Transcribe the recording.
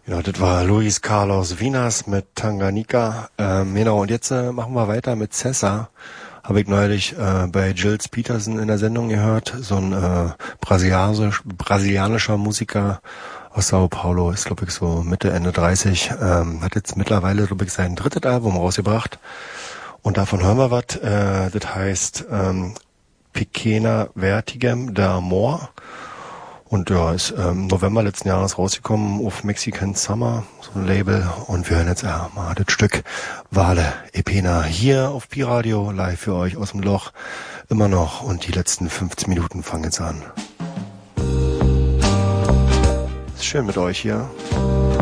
Ja, das war Luis Carlos Vinas mit Tanganyika. Genau, und jetzt machen wir weiter mit Cessa. Habe ich neulich bei Gilles Peterson in der Sendung gehört. So ein brasilianischer Musiker aus Sao Paulo. Ist, glaube ich, so Mitte, Ende 30. Hat jetzt mittlerweile, glaube ich, sein drittes Album rausgebracht. Und davon hören wir was. Das heißt Pequena Vertigem d'Amor. Und ja, ist November letzten Jahres rausgekommen auf Mexican Summer, so ein Label. Und wir hören jetzt mal das Stück Vale e Pena hier auf Pi-Radio, live für euch aus dem Loch. Immer noch. Und die letzten 15 Minuten fangen jetzt an. Ist schön mit euch hier.